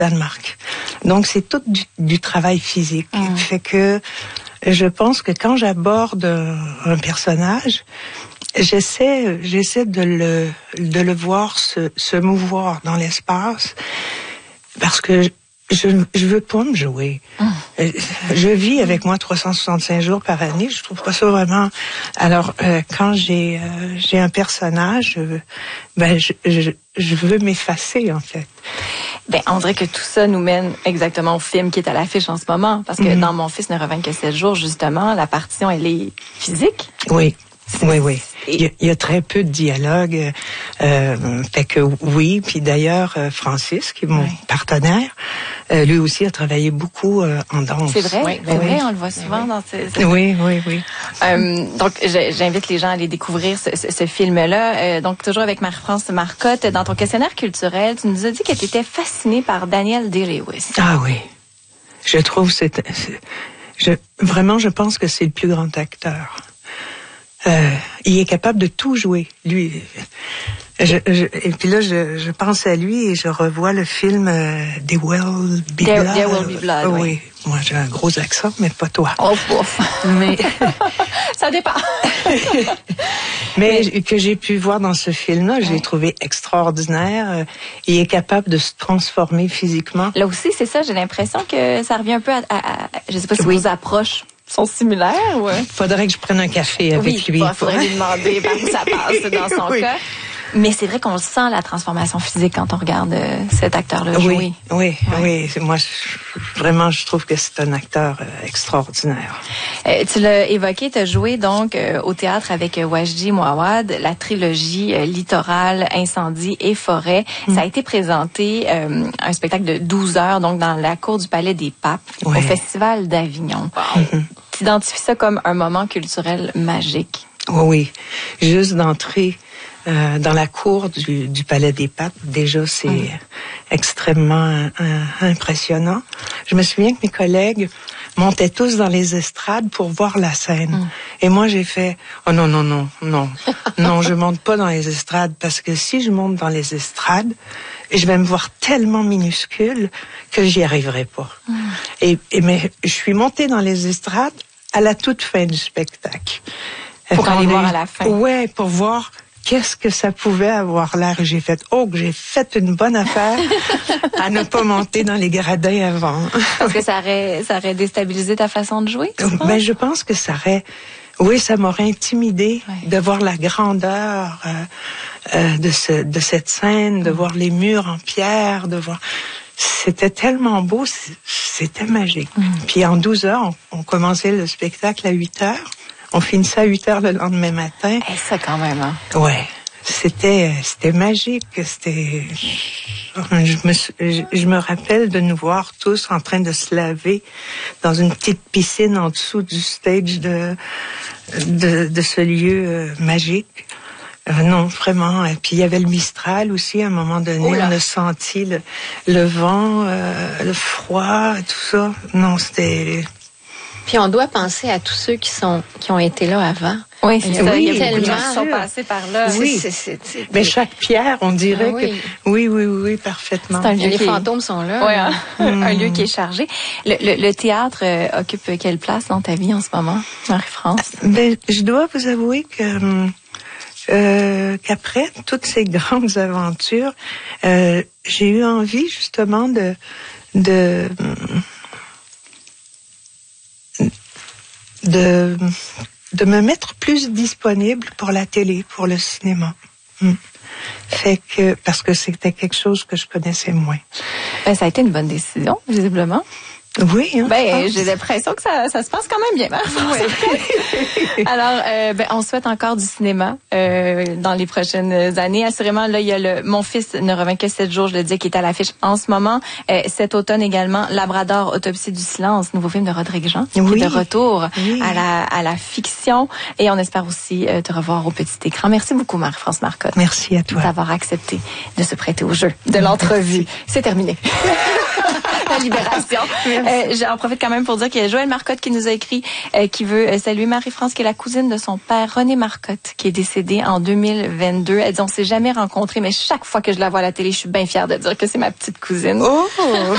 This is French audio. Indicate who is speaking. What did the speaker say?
Speaker 1: Danemark. Donc, c'est tout du travail physique. Fait que je pense que quand j'aborde un personnage, j'essaie de le voir se mouvoir dans l'espace, parce que je veux pas me jouer. Je vis avec moi 365 jours par année. Je trouve pas ça vraiment. Alors, quand j'ai un personnage, je veux m'effacer, en fait.
Speaker 2: Ben, on dirait que tout ça nous mène exactement au film qui est à l'affiche en ce moment. Parce que dans Mon fils ne revient que 7 jours, justement, la partition, elle est physique.
Speaker 1: Oui. Oui. Il y a très peu de dialogue. Fait que oui. Puis d'ailleurs, Francis, qui est mon partenaire, lui aussi a travaillé beaucoup en danse.
Speaker 2: C'est vrai, c'est vrai, on le voit souvent dans ces...
Speaker 1: Oui.
Speaker 2: Donc, j'invite les gens à aller découvrir ce film-là. Donc, toujours avec Marie-France Marcotte, dans ton questionnaire culturel, tu nous as dit que tu étais fascinée par Daniel Day-Lewis.
Speaker 1: Ah oui. Je trouve vraiment, je pense que c'est le plus grand acteur. Il est capable de tout jouer, lui. Et puis là, je pense à lui et je revois le film There Will Be Blood.
Speaker 2: There Will Be Blood, oui.
Speaker 1: Moi, j'ai un gros accent, mais pas toi.
Speaker 2: Ouf.
Speaker 1: Mais
Speaker 2: ça dépend.
Speaker 1: mais que j'ai pu voir dans ce film-là, j'ai trouvé extraordinaire. Il est capable de se transformer physiquement.
Speaker 2: Là aussi, c'est ça. J'ai l'impression que ça revient un peu à je sais pas si vos approches sont similaires ou...
Speaker 1: Faudrait que je prenne un café avec lui.
Speaker 2: Oui, faudrait lui demander par où ça passe dans son cas. Mais c'est vrai qu'on sent la transformation physique quand on regarde cet acteur-là jouer.
Speaker 1: Oui. Moi, vraiment, je trouve que c'est un acteur extraordinaire.
Speaker 2: Tu l'as évoqué, tu as joué donc au théâtre avec Wajdi Mouawad, la trilogie Littoral, Incendie et Forêt. Ça a été présenté, un spectacle de 12 heures, donc dans la cour du Palais des Papes, au Festival d'Avignon. Tu identifies ça comme un moment culturel magique.
Speaker 1: Oui. Juste d'entrer dans la cour du Palais des Papes, déjà, c'est extrêmement impressionnant. Je me souviens que mes collègues montaient tous dans les estrades pour voir la scène. Et moi, j'ai fait, oh non, je monte pas dans les estrades, parce que si je monte dans les estrades, je vais me voir tellement minuscule que j'y arriverai pas. Mais je suis montée dans les estrades à la toute fin du spectacle.
Speaker 2: Pour aller voir à la fin.
Speaker 1: Ouais, pour voir qu'est-ce que ça pouvait avoir l'air. J'ai fait, que j'ai fait une bonne affaire à ne pas monter dans les gradins avant.
Speaker 2: Parce que ça aurait déstabilisé ta façon de jouer, tu penses?
Speaker 1: Ben, je pense que ça m'aurait intimidé de voir la grandeur de cette scène, de voir les murs en pierre, de voir... C'était tellement beau, c'était magique. Puis en 12 heures, on commençait le spectacle à 8 heures. On finissait à 8 heures le lendemain matin.
Speaker 2: Ça quand même, hein?
Speaker 1: Ouais. C'était magique. Je me rappelle de nous voir tous en train de se laver dans une petite piscine en dessous du stage de ce lieu magique. Non, vraiment. Et puis il y avait le Mistral aussi. À un moment donné, on a senti le vent, le froid, tout ça. Non, c'était...
Speaker 3: Puis on doit penser à tous ceux qui ont été là avant.
Speaker 2: Oui, c'est ça. Il y a
Speaker 3: tellement
Speaker 2: beaucoup de gens qui sont passés par là.
Speaker 1: Oui. Mais chaque pierre, on dirait que... Oui, parfaitement.
Speaker 2: C'est un lieu
Speaker 3: les fantômes sont là.
Speaker 2: Oui, un lieu qui est chargé. Le théâtre occupe quelle place dans ta vie en ce moment, Marie-France?
Speaker 1: Ben, je dois vous avouer que qu'après toutes ces grandes aventures, j'ai eu envie justement de me mettre plus disponible pour la télé, pour le cinéma. Fait que, parce que c'était quelque chose que je connaissais moins.
Speaker 2: Ben, ça a été une bonne décision, visiblement.
Speaker 1: Oui, hein,
Speaker 2: j'ai l'impression que ça se passe quand même bien, Marie-France. Alors, on souhaite encore du cinéma dans les prochaines années. Assurément, là, il y a Mon fils ne revient que 7 jours, je le dis, qui est à l'affiche en ce moment. Cet automne également, Labrador, Autopsie du silence, nouveau film de Rodrigue Jean, qui est de retour à la fiction. Et on espère aussi te revoir au petit écran. Merci beaucoup, Marie-France Marcotte.
Speaker 1: Merci à toi.
Speaker 2: D'avoir accepté de se prêter au jeu de l'entrevue. C'est terminé. La libération. J'en profite quand même pour dire qu'il y a Joël Marcotte qui nous a écrit, qui veut saluer Marie-France, qui est la cousine de son père, René Marcotte, qui est décédé en 2022. Elle dit, on s'est jamais rencontrés, mais chaque fois que je la vois à la télé, je suis bien fière de dire que c'est ma petite cousine.
Speaker 1: Oh!